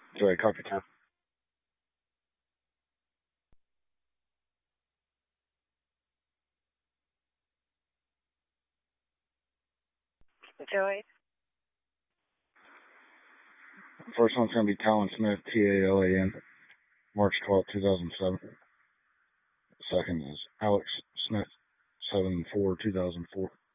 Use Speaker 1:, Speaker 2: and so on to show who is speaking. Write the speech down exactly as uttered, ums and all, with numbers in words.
Speaker 1: Sorry, copy two.
Speaker 2: Joey.
Speaker 1: First one's going to be Talon Smith, T A L A N, March twelfth, two thousand seven. Second is Alex Smith, seven four two thousand four.